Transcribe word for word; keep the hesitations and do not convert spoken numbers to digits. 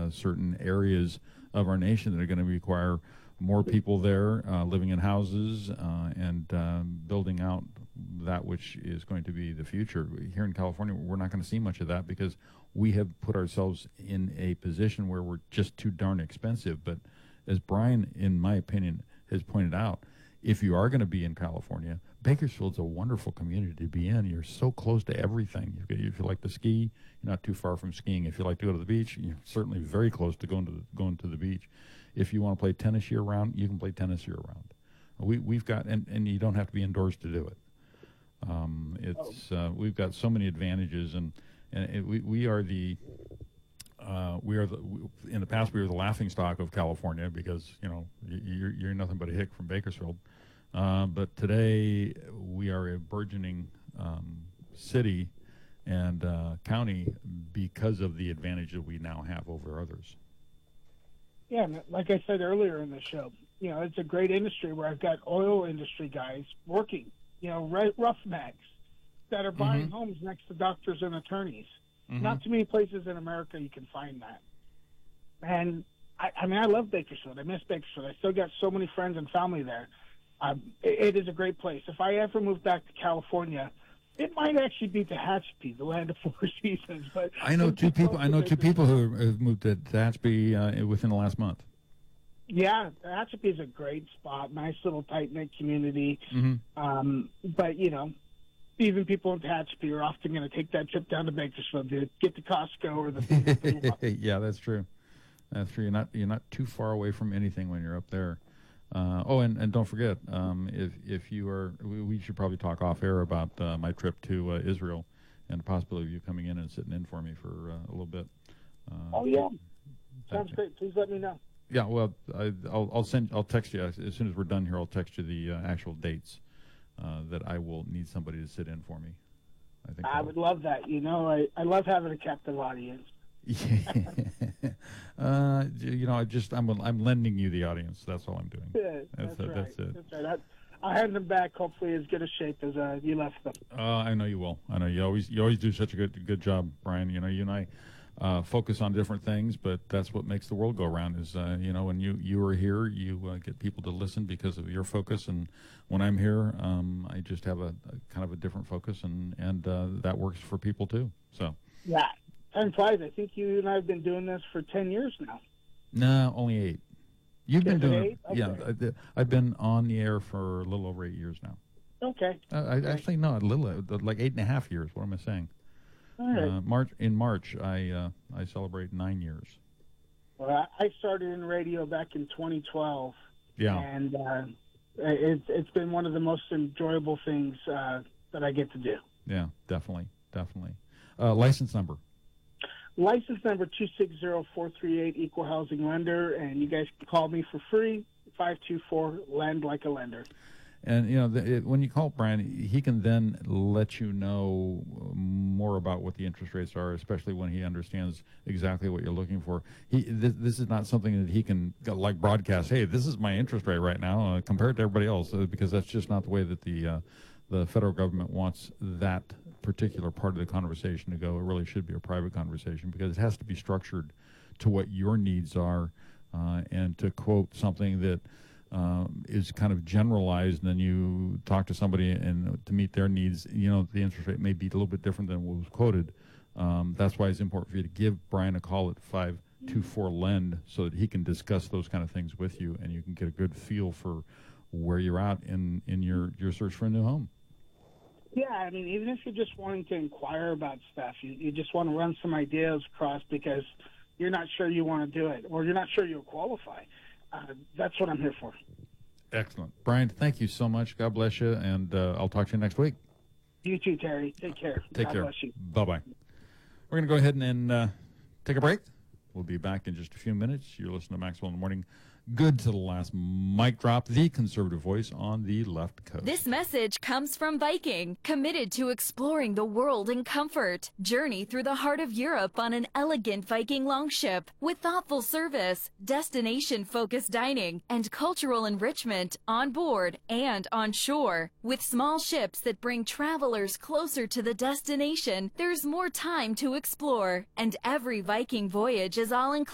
uh, certain areas of our nation that are going to require more people there, uh, living in houses, uh, and um, building out that which is going to be the future. Here in California, we're not going to see much of that because we have put ourselves in a position where we're just too darn expensive. But as Brian, in my opinion, has pointed out, if you are going to be in California, Bakersfield's a wonderful community to be in. You're so close to everything. If you like to ski, you're not too far from skiing. If you like to go to the beach, you're certainly very close to going to the, going to the beach. If you want to play tennis year round, you can play tennis year round. We we've got and, and you don't have to be indoors to do it. Um, it's uh, we've got so many advantages, and and it, we we are the uh, we are the in the past we were the laughing stock of California because you know you're you're nothing but a hick from Bakersfield. Uh, but today we are a burgeoning um, city and uh, county because of the advantage that we now have over others. Yeah, and like I said earlier in the show, you know, it's a great industry where I've got oil industry guys working, you know, right, roughnecks that are buying Mm-hmm. homes next to doctors and attorneys. Mm-hmm. Not too many places in America you can find that. And, I, I mean, I love Bakersfield. I miss Bakersfield. I still got so many friends and family there. Um, it, it is a great place. If I ever move back to California, it might actually be Tehachapi, the land of four seasons. But I know two people. I know two people who have moved to Tehachapi uh, within the last month. Yeah, Tehachapi is a great spot, nice little tight knit community. Mm-hmm. Um, but you know, even people in Tehachapi are often going to take that trip down to Bakersfield to get to Costco or the. Yeah, that's true. That's true. You're not you're not too far away from anything when you're up there. Uh, oh, and, and don't forget, um, if if you are, we, we should probably talk off air about uh, my trip to uh, Israel and the possibility of you coming in and sitting in for me for uh, a little bit. Uh, oh yeah, sounds great. Please let me know. Yeah, well, I, I'll I'll send I'll text you as, as soon as we're done here. I'll text you the uh, actual dates uh, that I will need somebody to sit in for me. I think I would love that. You know, I, I love having a captive audience. Yeah. uh, you know, I just I'm I'm lending you the audience. That's all I'm doing. Yeah, that's, that's, uh, right. that's it. That's right. I, I'll hand them back hopefully as good a shape as uh, you left them. Uh, I know you will. I know you always you always do such a good good job, Brian. You know, you and I uh, focus on different things, but that's what makes the world go around. Is uh, you know, when you you are here, you uh, get people to listen because of your focus, and when I'm here, um, I just have a, a kind of a different focus, and and uh, that works for people too. So yeah. Time flies. I think you and I have been doing this for ten years now. No, only eight. You've been doing eight? it. Okay. Yeah, I, I've been on the air for a little over eight years now. Okay. Uh, I okay. actually no, a little uh, like eight and a half years. What am I saying? All right. Uh, March in March, I uh, I celebrate nine years. Well, I started in radio back in twenty twelve. Yeah. And uh, it's it's been one of the most enjoyable things uh, that I get to do. Yeah, definitely, definitely. Uh, license number. License number two six zero four three eight, Equal Housing Lender, and you guys can call me for free, five two four, lend like a lender. And, you know, the, it, when you call Brian, he can then let you know more about what the interest rates are, especially when he understands exactly what you're looking for. He This, this is not something that he can, like, broadcast, hey, this is my interest rate right now, uh, compared to everybody else, uh, because that's just not the way that the uh, the federal government wants that particular part of the conversation to go. It really should be a private conversation because it has to be structured to what your needs are, uh, and to quote something that um, is kind of generalized, and then you talk to somebody and to meet their needs, you know, the interest rate may be a little bit different than what was quoted. Um, that's why it's important for you to give Brian a call at five two four lend so that he can discuss those kind of things with you, and you can get a good feel for where you're at in, in your, your search for a new home. Yeah, I mean, even if you're just wanting to inquire about stuff, you, you just want to run some ideas across because you're not sure you want to do it or you're not sure you'll qualify. Uh, that's what I'm here for. Excellent. Brian, thank you so much. God bless you, and uh, I'll talk to you next week. You too, Terry. Take care. Take God care. bless you. Bye-bye. We're going to go ahead and, and uh, take a break. We'll be back in just a few minutes. You're listening to Maxwell in the Morning. Good to the last mic drop, the conservative voice on the left coast. This message comes from Viking, committed to exploring the world in comfort. Journey through the heart of Europe on an elegant Viking longship with thoughtful service, destination-focused dining, and cultural enrichment on board and on shore. With small ships that bring travelers closer to the destination, there's more time to explore, and every Viking voyage is all-inclusive.